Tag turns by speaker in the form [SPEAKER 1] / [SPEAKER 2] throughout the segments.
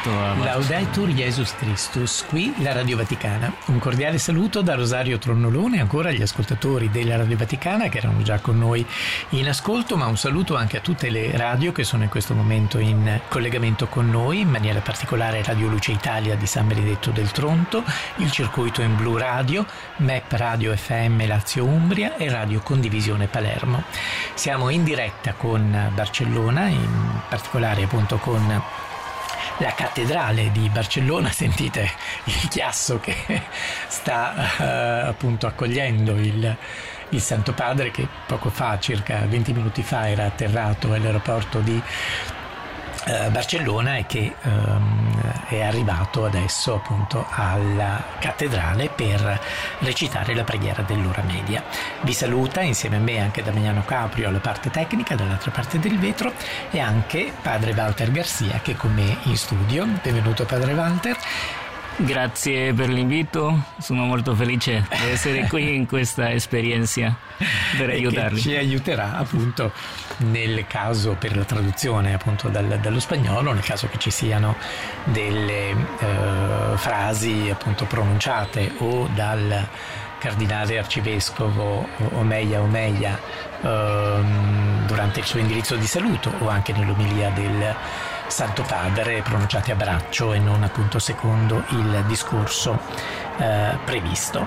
[SPEAKER 1] benvenuto a
[SPEAKER 2] Laudetur Jesus Christus, qui la Radio Vaticana. Un cordiale saluto da Rosario Tronnolone, ancora agli ascoltatori della Radio Vaticana che erano già con noi in ascolto, ma un saluto anche a tutte le radio che sono in questo momento in collegamento con noi, in maniera particolare Radio Luce Italia di San Benedetto del Tronto, il circuito in Blu Radio, MEP Radio FM Lazio Umbria e Radio Condivisione Palermo. Siamo in diretta con Barcellona, in particolare appunto con la cattedrale di Barcellona. Sentite il chiasso che sta appunto accogliendo il Santo Padre, che poco fa, circa 20 minuti fa, era atterrato all'aeroporto di Barcellona e che è arrivato adesso appunto alla cattedrale per recitare la preghiera dell'ora media. Vi saluta insieme a me anche Damiano Caprio alla parte tecnica, dall'altra parte del vetro, e anche padre Walter Garcia che è con me in studio. Benvenuto padre Walter.
[SPEAKER 1] Grazie per l'invito, sono molto felice di essere qui in questa esperienza per aiutarli.
[SPEAKER 2] Che ci aiuterà appunto nel caso, per la traduzione appunto dallo spagnolo, nel caso che ci siano delle frasi appunto pronunciate o dal cardinale arcivescovo Omeia durante il suo indirizzo di saluto o anche nell'omilia del Santo Padre, pronunciati a braccio e non appunto secondo il discorso previsto.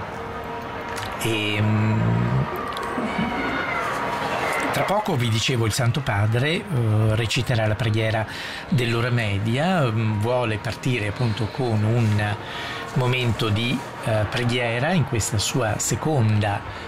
[SPEAKER 2] Tra poco, vi dicevo, il Santo Padre reciterà la preghiera dell'ora media, vuole partire appunto con un momento di preghiera in questa sua seconda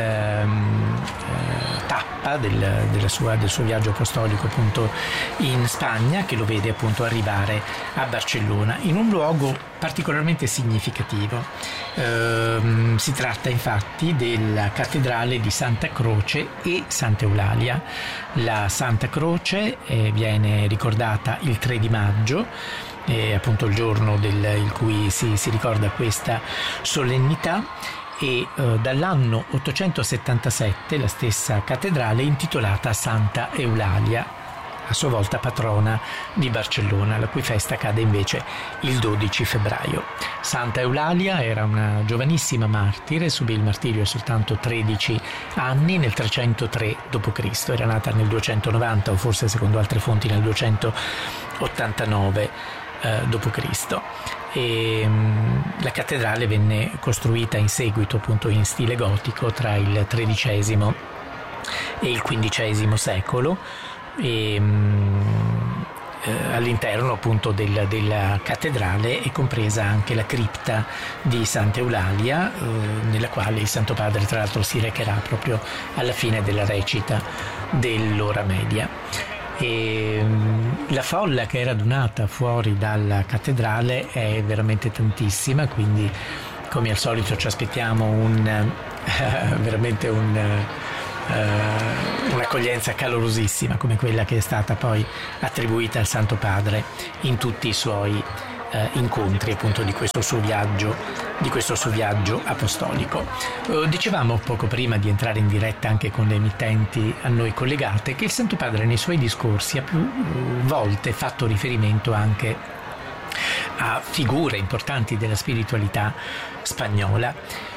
[SPEAKER 2] tappa del suo viaggio apostolico appunto in Spagna, che lo vede appunto arrivare a Barcellona in un luogo particolarmente significativo. Si tratta infatti della cattedrale di Santa Croce e Santa Eulalia. La Santa Croce viene ricordata il 3 di maggio, appunto il giorno in cui si ricorda questa solennità, e dall'anno 877 la stessa cattedrale è intitolata Santa Eulalia, a sua volta patrona di Barcellona, la cui festa cade invece il 12 febbraio. Santa Eulalia era una giovanissima martire, subì il martirio a soltanto 13 anni nel 303 d.C. Era nata nel 290 o forse secondo altre fonti nel 289 d.C. e la cattedrale venne costruita in seguito appunto in stile gotico tra il XIII e il XV secolo, e all'interno appunto della cattedrale è compresa anche la cripta di Santa Eulalia, nella quale il Santo Padre tra l'altro si recherà proprio alla fine della recita dell'ora media. E la folla che era radunata fuori dalla cattedrale è veramente tantissima, quindi come al solito ci aspettiamo veramente un'accoglienza calorosissima come quella che è stata poi attribuita al Santo Padre in tutti i suoi incontri appunto di questo suo viaggio apostolico. Dicevamo poco prima di entrare in diretta anche con le emittenti a noi collegate che il Santo Padre nei suoi discorsi ha più volte fatto riferimento anche a figure importanti della spiritualità spagnola,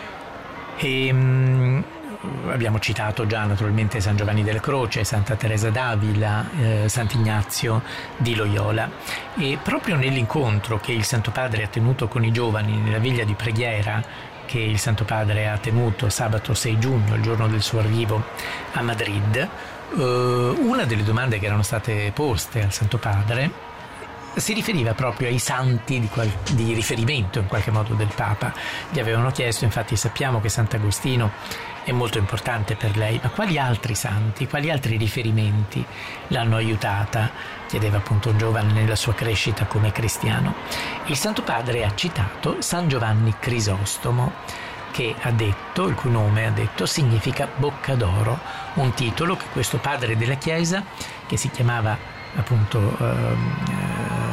[SPEAKER 2] e abbiamo citato già naturalmente San Giovanni della Croce, Santa Teresa d'Avila, Sant'Ignazio di Loyola, e proprio nell'incontro che il Santo Padre ha tenuto con i giovani nella veglia di preghiera che il Santo Padre ha tenuto sabato 6 giugno, il giorno del suo arrivo a Madrid, una delle domande che erano state poste al Santo Padre si riferiva proprio ai santi di riferimento in qualche modo del Papa. Gli avevano chiesto, infatti sappiamo che Sant'Agostino è molto importante per lei, ma quali altri santi, quali altri riferimenti l'hanno aiutata, chiedeva appunto un giovane nella sua crescita come cristiano. Il Santo Padre ha citato San Giovanni Crisostomo, che ha detto, il cui nome ha detto significa bocca d'oro, un titolo che questo padre della Chiesa, che si chiamava appunto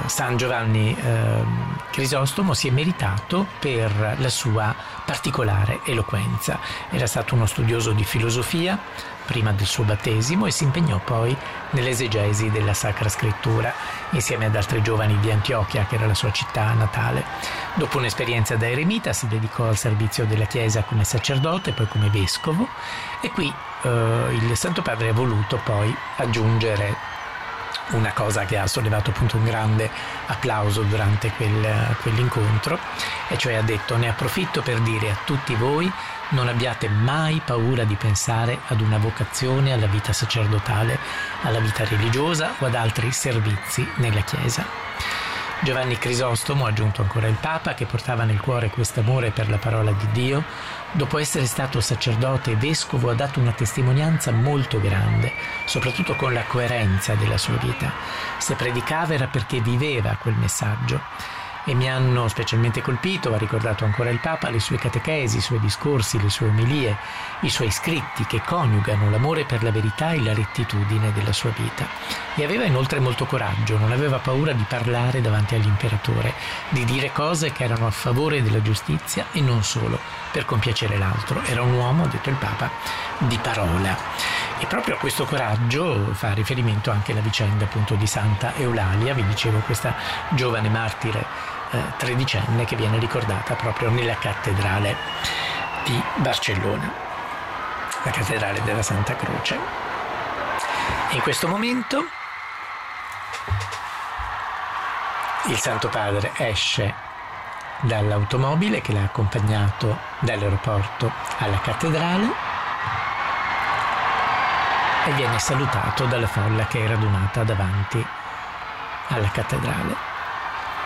[SPEAKER 2] San Giovanni Crisostomo si è meritato per la sua particolare eloquenza. Era stato uno studioso di filosofia prima del suo battesimo e si impegnò poi nell'esegesi della Sacra Scrittura insieme ad altri giovani di Antiochia, che era la sua città natale. Dopo un'esperienza da eremita si dedicò al servizio della Chiesa come sacerdote, poi come vescovo, e qui il Santo Padre ha voluto poi aggiungere una cosa che ha sollevato appunto un grande applauso durante quell'incontro, e cioè ha detto: ne approfitto per dire a tutti voi, non abbiate mai paura di pensare ad una vocazione alla vita sacerdotale, alla vita religiosa o ad altri servizi nella Chiesa. Giovanni Crisostomo, ha aggiunto ancora il Papa, che portava nel cuore quest'amore per la parola di Dio, dopo essere stato sacerdote e vescovo ha dato una testimonianza molto grande, soprattutto con la coerenza della sua vita. Se predicava era perché viveva quel messaggio. E mi hanno specialmente colpito, ha ricordato ancora il Papa, le sue catechesi, i suoi discorsi, le sue omelie, i suoi scritti che coniugano l'amore per la verità e la rettitudine della sua vita. E aveva inoltre molto coraggio, non aveva paura di parlare davanti all'imperatore, di dire cose che erano a favore della giustizia e non solo per compiacere l'altro. Era un uomo, ha detto il Papa, di parola. E proprio a questo coraggio fa riferimento anche la vicenda appunto di Santa Eulalia, vi dicevo, questa giovane martire tredicenne che viene ricordata proprio nella cattedrale di Barcellona, la cattedrale della Santa Croce. E in questo momento il Santo Padre esce dall'automobile che l'ha accompagnato dall'aeroporto alla cattedrale e viene salutato dalla folla che è radunata davanti alla cattedrale.